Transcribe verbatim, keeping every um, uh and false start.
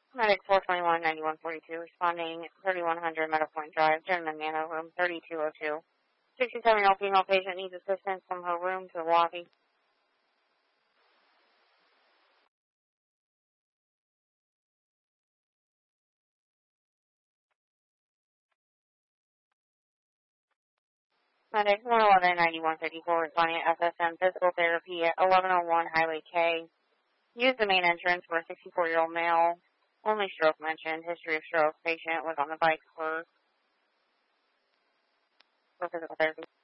Medic four twenty-one ninety-one forty-two, responding thirty-one hundred Meadow Point Drive, gentleman Nano, room thirty-two oh two. sixty-seven-year-old female patient needs assistance from her room to the lobby. Medic one eleven ninety-one fifty-four, responding F S M physical therapy at eleven oh one Highway K. Use the main entrance for a sixty-four-year-old male. Only stroke mentioned. History of stroke. Patient was on the bike for, for physical therapy.